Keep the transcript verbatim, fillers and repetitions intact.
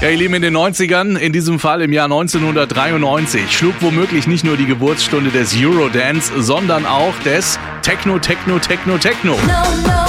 Ja, ihr Lieben, in den neunzigern, in diesem Fall im Jahr neunzehnhundertdreiundneunzig, schlug womöglich nicht nur die Geburtsstunde des Eurodance, sondern auch des Techno, Techno, Techno, Techno. No, no.